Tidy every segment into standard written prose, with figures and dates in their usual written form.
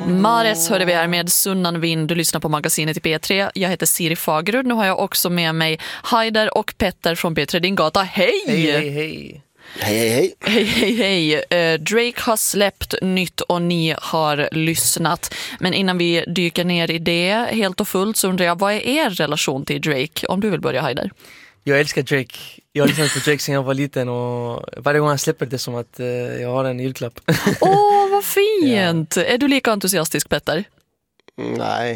Mares hörde vi här med Sunnan vind. Du lyssnar på magasinet i P3. Jag heter Siri Fagerud. Nu har jag också med mig Haider och Petter från P3 Din Gata. Hej! Hej, hej, hej. Hej, hej, hej. Hej, hej, hej. Drake har släppt nytt och ni har lyssnat. Men innan vi dyker ner i det helt och fullt så undrar jag, vad är er relation till Drake? Om du vill börja, Haider. Jag älskar Drake. Jag har lyssnat på Drake sedan jag var liten och varje gång han släpper det som att jag har en julklapp. Åh, vad fint! Ja. Är du lika entusiastisk, Petter? Nej.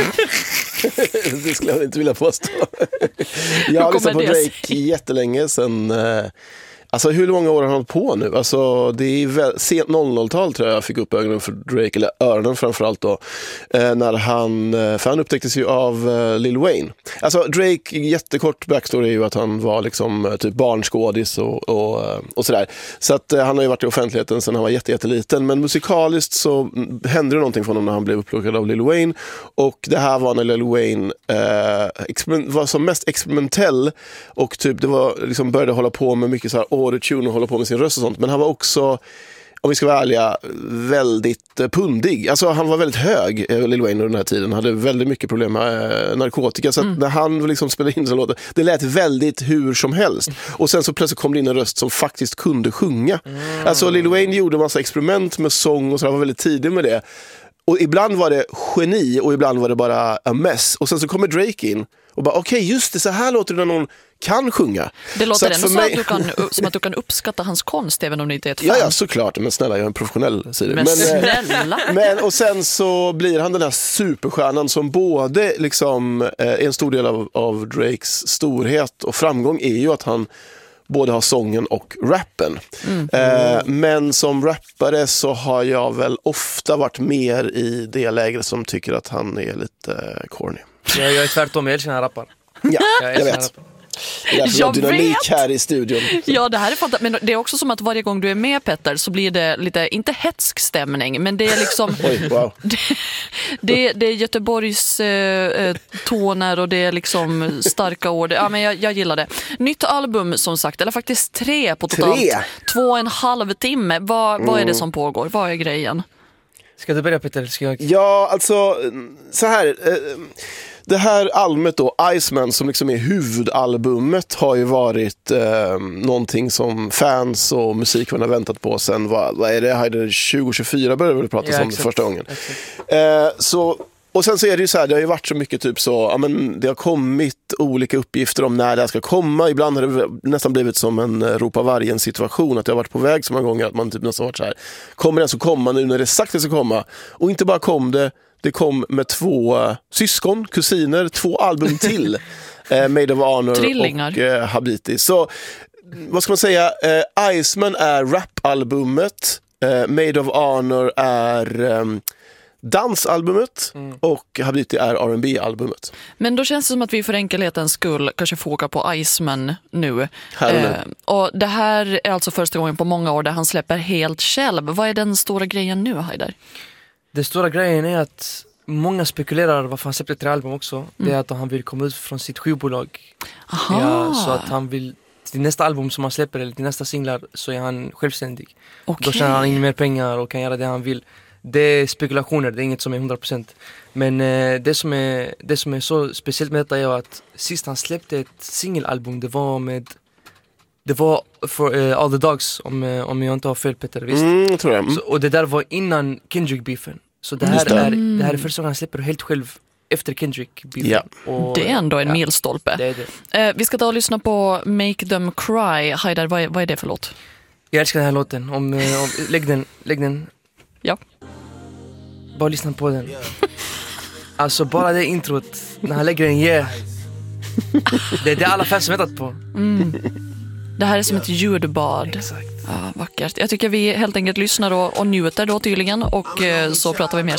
Det skulle jag inte vilja påstå. Jag har lyssnat på Drake jättelänge sedan. Alltså hur många år har han hållit på nu? Alltså det är sent 00-tal tror jag fick upp ögonen för Drake, eller öronen framförallt då, när för han upptäcktes ju av Lil Wayne. Alltså Drake, jättekort backstory är ju att han var liksom typ barnskådis och sådär. Så att han har ju varit i offentligheten sedan han var jätteliten, men musikaliskt så hände det någonting för honom när han blev upplockad av Lil Wayne, och det här var när Lil Wayne var som mest experimentell och typ det var liksom började hålla på med mycket så här autotune och hålla på med sin röst och sånt, men han var också, om vi ska vara ärliga, väldigt pundig. Alltså han var väldigt hög, Lil Wayne, under den här tiden. Hade väldigt mycket problem med narkotika, så att när han liksom spelade in så låter det lät väldigt hur som helst. Och sen så plötsligt kom det in en röst som faktiskt kunde sjunga. Alltså Lil Wayne gjorde en massa experiment med sång och så, han var väldigt tidig med det. Och ibland var det geni och ibland var det bara a mess. Och sen så kommer Drake in och bara, okej, just det, så här låter det när någon kan sjunga. Det låter ändå som att du kan uppskatta hans konst även om det inte är ett fan. Ja, såklart. Men snälla, jag är en professionell sida. Men snälla. Och sen så blir han den här superstjärnan som både liksom en stor del av Drakes storhet och framgång är ju att han både har sången och rappen. Men som rappare så har jag väl ofta varit mer i det läget som tycker att han är lite corny. Jag är tvärtom, jag älskar när han rappar. Ja, jag vet. Jag dynamik här i studion. Ja, det här är fantastiskt. Men det är också som att varje gång du är med, Petter, så blir det lite, inte hetsk stämning, men det är liksom oj, wow. det är Göteborgs toner och det är liksom starka ord. Ja, men jag gillar det. Nytt album som sagt, eller faktiskt 3 på totalt 2,5 timme. Vad är det som pågår? Vad är grejen? Ska du börja, Petter? Ja, alltså så här. Det här albumet då, Iceman, som liksom är huvudalbumet, har ju varit någonting som fans och musikvänner har väntat på sen, vad är det? 2024 började vi prata om första gången. Och sen så är det ju så här, det har ju varit så mycket typ så, ja men det har kommit olika uppgifter om när det här ska komma. Ibland har det nästan blivit som en ropa vargen situation, att det har varit på väg så många gånger att man typ nästan varit så här, kommer det så komma nu när det är sagt att det ska komma? Och inte bara kom det kom med 2 syskon, kusiner, 2 album till. Made of Honor Trillingar. Och Habiti. Så vad ska man säga? Iceman är rap-albumet, Made of Honor är dansalbumet och Habiti är R&B-albumet. Men då känns det som att vi för enkelhetens skull kanske fokuserar på Iceman nu. Och det här är alltså första gången på många år där han släpper helt själv. Vad är den stora grejen nu, Haider? Den stora grejen är att många spekulerar varför han släppte 3 album också. Det är att han vill komma ut från sitt skivbolag. Ja, så att han vill, till nästa album som han släpper eller till nästa singlar, så är han självständig. Okay. Då tjänar han in mer pengar och kan göra det han vill. Det är spekulationer, det är inget som är 100%. Men det som är så speciellt med detta är att sist han släppte ett singelalbum, det var för All the Dogs, om jag inte har fel, Petter, visst? Tror jag. Så, och det där var innan Kendrick-beefen. Så det här är första gången han släpper helt själv efter Kendrick-beefen. Ja. Det är ändå en milstolpe. Det är det. Vi ska ta och lyssna på Make Them Cry. Haider, vad är det för låt? Jag älskar den här låten. Lägg den. Ja. Bara lyssna på den. Alltså bara det introt, när han lägger den, det är det alla fans har väntat på. Det här är som ett ljudbad. Exakt. Ja, vackert. Jag tycker vi helt enkelt lyssnar och njuter då tydligen, och så pratar vi mer